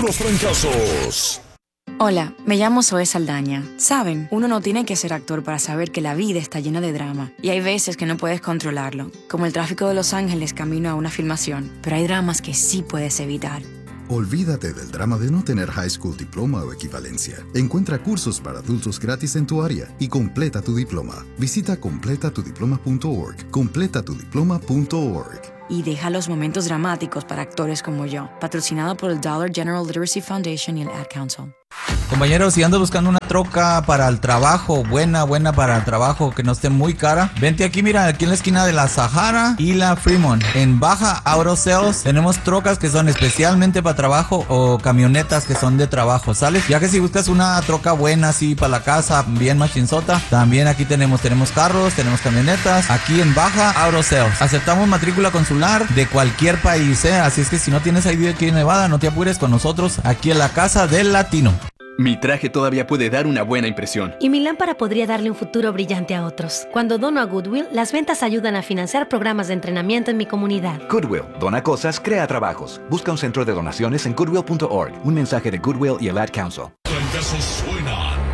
los trancazos. Hola, me llamo Zoe Saldaña. Saben, uno no tiene que ser actor para saber que la vida está llena de drama. Y hay veces que no puedes controlarlo, como el tráfico de Los Ángeles camino a una filmación. Pero hay dramas que sí puedes evitar. Olvídate del drama de no tener high school diploma o equivalencia. Encuentra cursos para adultos gratis en tu área y completa tu diploma. Visita completatudiploma.org. Completatudiploma.org. Y deja los momentos dramáticos para actores como yo. Patrocinado por el Dollar General Literacy Foundation y el Ad Council. Compañeros, si andas buscando una troca para el trabajo, buena para el trabajo, que no esté muy cara, vente aquí, mira, aquí en la esquina de la Sahara y la Fremont. En Baja Auto Sales tenemos trocas que son especialmente para trabajo o camionetas que son de trabajo, ¿sales? Ya que si buscas una troca buena así para la casa, bien machinzota, también aquí tenemos carros, tenemos camionetas, aquí en Baja Auto Sales. Aceptamos matrícula consular de cualquier país, así es que si no tienes ID aquí en Nevada, no te apures con nosotros aquí en la Casa del Latino. Mi traje todavía puede dar una buena impresión. Y mi lámpara podría darle un futuro brillante a otros. Cuando dono a Goodwill, las ventas ayudan a financiar programas de entrenamiento en mi comunidad. Goodwill, dona cosas, crea trabajos. Busca un centro de donaciones en goodwill.org. Un mensaje de Goodwill y el Ad Council. Trancazos suenan